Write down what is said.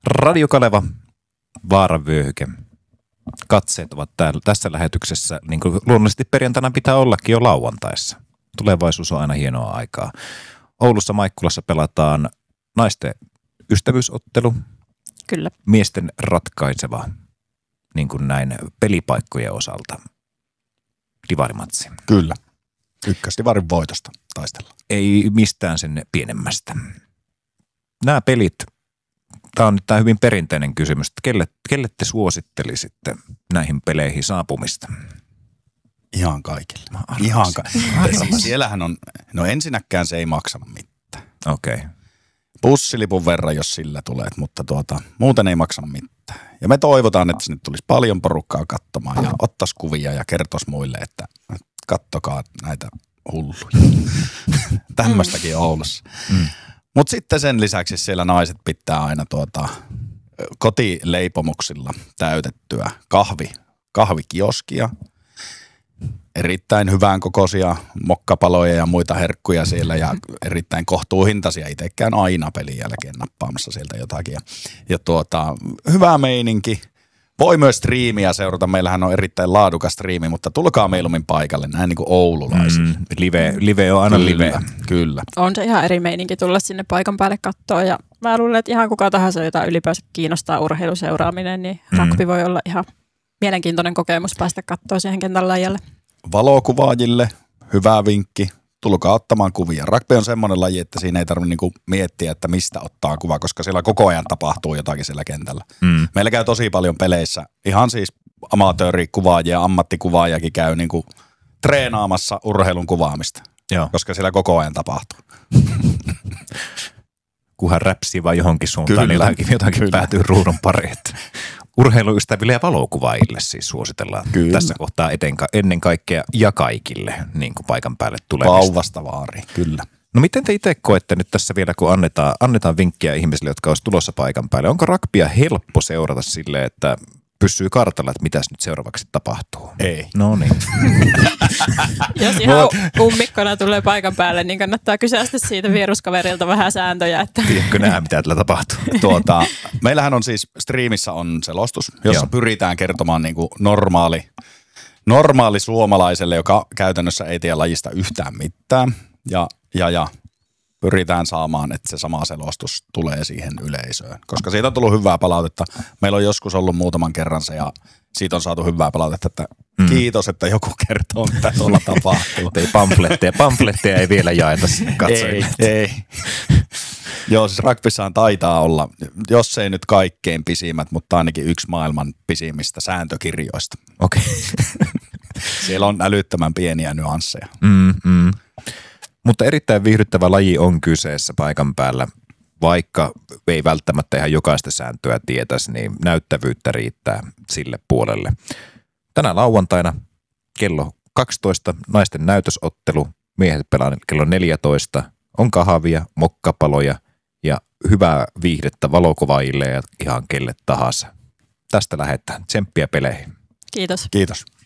Radio Kaleva, Vaaravyöhyke. Katseet ovat tässä lähetyksessä, niin kuin luonnollisesti perjantaina pitää ollakin jo lauantaissa. Tulevaisuus on aina hienoa aikaa. Oulussa Maikkulassa pelataan naisten ystävyysottelu. Kyllä. Miesten ratkaiseva, niin kuin näin, pelipaikkojen osalta. Divarimatsi. Kyllä. Ykkösdivarin voitosta taistellaan. Ei mistään sen pienemmästä. Nämä pelit, tämä on nyt tämä hyvin perinteinen kysymys, että kelle te suosittelisitte näihin peleihin saapumista? Ihan kaikille. Ihan kaikille. Siellähän on, no ensinnäkään se ei maksa mitään. Okei. Okay. Bussilipun verran, jos sillä tulee, mutta muuten ei maksa mitään. Ja me toivotaan, että sinne tulisi paljon porukkaa katsomaan ja ottaisi kuvia ja kertoisi muille, että kattokaa näitä hulluja. Tämmöistäkin Oulussa. Mutta sitten sen lisäksi siellä naiset pitää aina kotileipomuksilla täytettyä kahvikioskia. Erittäin hyvän kokoisia mokkapaloja ja muita herkkuja siellä ja erittäin kohtuuhintaisia. Itsekään aina pelin jälkeen nappaamassa sieltä jotakin. Ja hyvä meininki. Voi myös striimiä seurata. Meillähän on erittäin laadukas striimi, mutta tulkaa mieluummin paikalle, näin niin kuin oululaisille. Live on aina live. Kyllä. On se ihan eri meininki tulla sinne paikan päälle katsoa ja mä luulen, että ihan kuka tahansa, jota ylipäänsä kiinnostaa urheiluseuraaminen, niin rugby voi olla ihan mielenkiintoinen kokemus päästä katsoa siihen kentän laajalle. Valokuvaajille hyvä vinkki. Tulkaa ottamaan kuvia. Rugby on semmoinen laji, että siinä ei tarvitse niinku miettiä, että mistä ottaa kuva, koska siellä koko ajan tapahtuu jotakin siellä kentällä. Meillä käy tosi paljon peleissä. Ihan siis amatöörikuvaajia ja ammattikuvaajakin käy niinku treenaamassa urheilun kuvaamista, koska siellä koko ajan tapahtuu. Kunhan räpsii vaan johonkin suuntaan, kyllä, niin jotakin päätyy ruudun pariin. Urheiluystäville ja valokuvaajille siis suositellaan tässä kohtaa ennen kaikkea ja kaikille niin kuin paikan päälle tulevista. Vauvasta vaariin, kyllä. No miten te itse koette nyt tässä vielä, kun annetaan vinkkiä ihmisille, jotka olisi tulossa paikan päälle? Onko rugbya helppo seurata silleen, että pysyy kartalla, että mitäs nyt seuraavaksi tapahtuu? Ei. No niin. Jos ihan ummikkona tulee paikan päälle, niin kannattaa kysyä siitä vieruskaverilta vähän sääntöjä. Että. Tiedätkö nämä, mitä tällä tapahtuu? Meillähän on siis, striimissä on selostus, jossa pyritään kertomaan niin kuin normaali suomalaiselle, joka käytännössä ei tiedä lajista yhtään mitään. Ja pyritään saamaan, että se sama selostus tulee siihen yleisöön. Koska siitä on tullut hyvää palautetta. Meillä on joskus ollut muutaman kerran se ja siitä on saatu hyvää palautetta, että kiitos, että joku kertoo, mitä tuolla tapahtuu. Ei pamfletteja ei vielä jaeta sinne katsojille. Ei. Joo, siis rugbyssahan taitaa olla, jos ei nyt kaikkein pisimmät, mutta ainakin yksi maailman pisimmistä sääntökirjoista. Okei. Siellä on älyttömän pieniä nyansseja. Mutta erittäin viihdyttävä laji on kyseessä paikan päällä, vaikka ei välttämättä ihan jokaista sääntöä tietäisi, niin näyttävyyttä riittää sille puolelle. Tänä lauantaina kello 12 naisten näytösottelu, miehet pelaa kello 14, on kahvia, mokkapaloja ja hyvää viihdettä valokuvaajille ja ihan kelle tahansa. Tästä lähdetään. Tsemppiä peleihin. Kiitos. Kiitos.